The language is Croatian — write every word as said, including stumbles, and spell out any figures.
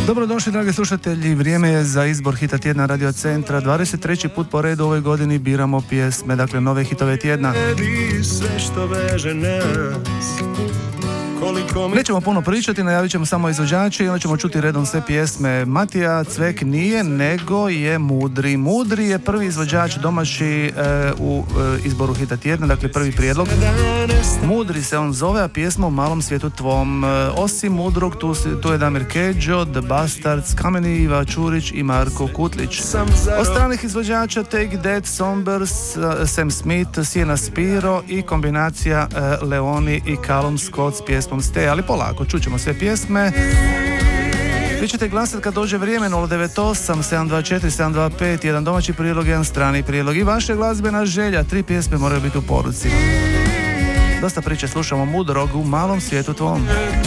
Dobrodošli, dragi slušatelji, vrijeme je za izbor hita tjedna Radio Centra. dvadeset treći put po redu ove godini biramo pjesme, dakle nove hitove tjedna. Nećemo puno pričati, najavit ćemo samo izvođače i onda ćemo čuti redom sve pjesme. Matija Cvek nije, nego je Mudri. Mudri je prvi izvođač domaći e, u e, izboru hita tjedna, dakle prvi prijedlog. Mudri se on zove, a pjesma U malom svijetu tvom. E, osim Mudrog, tu, tu je Damir Kedžo, The Bastards, Kameni, Iva Čurić i Marko Kutlić. Od stranih izvođača Take That, Sombers, Sam Smith, Siena Spiro i kombinacija e, Leoni i Callum Scott s pjesmom Ste, ali polako, čućemo sve pjesme. Vi ćete glasati kad dođe vrijeme. Nula devet osam sedam dva četiri sedam dva pet, jedan domaći prilog, jedan strani prilog i vaša glazbena želja. Tri pjesme moraju biti u poruci. Dosta priče slušamo. Mudrog U malom svijetu tvom.